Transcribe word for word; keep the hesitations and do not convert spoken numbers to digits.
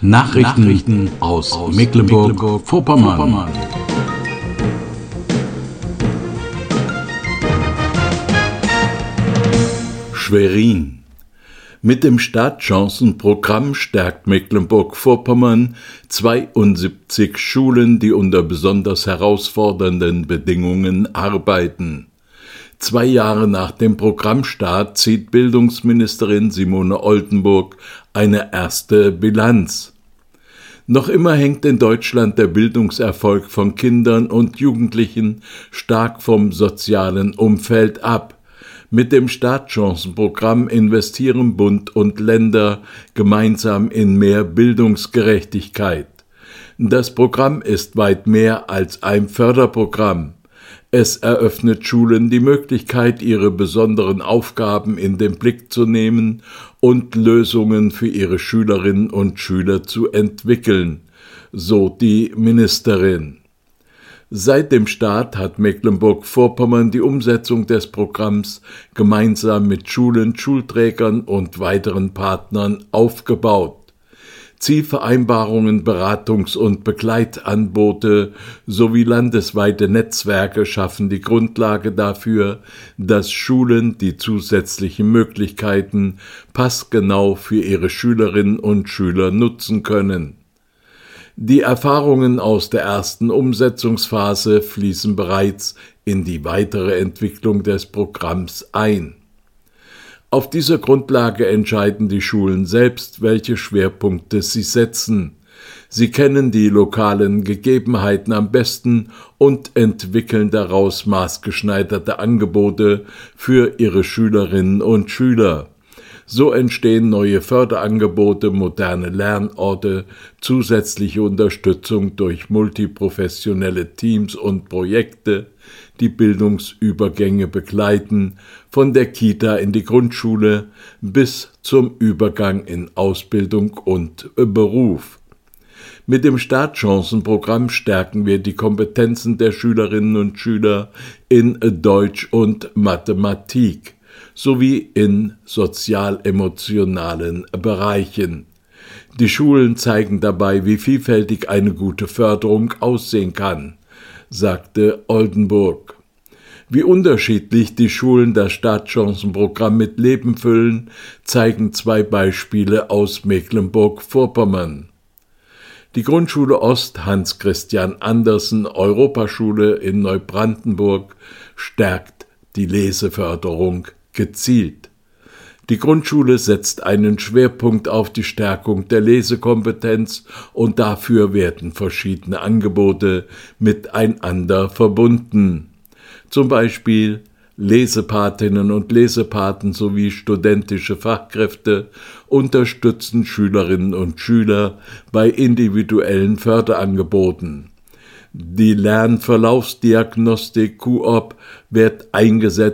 Nachrichten, Nachrichten aus, aus Mecklenburg-Vorpommern. Schwerin. Mit dem Startchancenprogramm stärkt Mecklenburg-Vorpommern zweiundsiebzig Schulen, die unter besonders herausfordernden Bedingungen arbeiten. Zwei Jahre nach dem Programmstart zieht Bildungsministerin Simone Oldenburg eine erste Bilanz. Noch immer hängt in Deutschland der Bildungserfolg von Kindern und Jugendlichen stark vom sozialen Umfeld ab. Mit dem Startchancenprogramm investieren Bund und Länder gemeinsam in mehr Bildungsgerechtigkeit. Das Programm ist weit mehr als ein Förderprogramm. Es eröffnet Schulen die Möglichkeit, ihre besonderen Aufgaben in den Blick zu nehmen und Lösungen für ihre Schülerinnen und Schüler zu entwickeln, so die Ministerin. Seit dem Start hat Mecklenburg-Vorpommern die Umsetzung des Programms gemeinsam mit Schulen, Schulträgern und weiteren Partnern aufgebaut. Zielvereinbarungen, Beratungs- und Begleitangebote sowie landesweite Netzwerke schaffen die Grundlage dafür, dass Schulen die zusätzlichen Möglichkeiten passgenau für ihre Schülerinnen und Schüler nutzen können. Die Erfahrungen aus der ersten Umsetzungsphase fließen bereits in die weitere Entwicklung des Programms ein. Auf dieser Grundlage entscheiden die Schulen selbst, welche Schwerpunkte sie setzen. Sie kennen die lokalen Gegebenheiten am besten und entwickeln daraus maßgeschneiderte Angebote für ihre Schülerinnen und Schüler. So entstehen neue Förderangebote, moderne Lernorte, zusätzliche Unterstützung durch multiprofessionelle Teams und Projekte, die Bildungsübergänge begleiten, von der Kita in die Grundschule bis zum Übergang in Ausbildung und Beruf. Mit dem Startchancenprogramm stärken wir die Kompetenzen der Schülerinnen und Schüler in Deutsch und Mathematik sowie in sozial-emotionalen Bereichen. Die Schulen zeigen dabei, wie vielfältig eine gute Förderung aussehen kann, sagte Oldenburg. Wie unterschiedlich die Schulen das Startchancenprogramm mit Leben füllen, zeigen zwei Beispiele aus Mecklenburg-Vorpommern. Die Grundschule Ost Hans Christian Andersen Europaschule in Neubrandenburg stärkt die Leseförderung gezielt. Die Grundschule setzt einen Schwerpunkt auf die Stärkung der Lesekompetenz und dafür werden verschiedene Angebote miteinander verbunden. Zum Beispiel Lesepatinnen und Lesepaten sowie studentische Fachkräfte unterstützen Schülerinnen und Schüler bei individuellen Förderangeboten. Die Lernverlaufsdiagnostik Q O B wird eingesetzt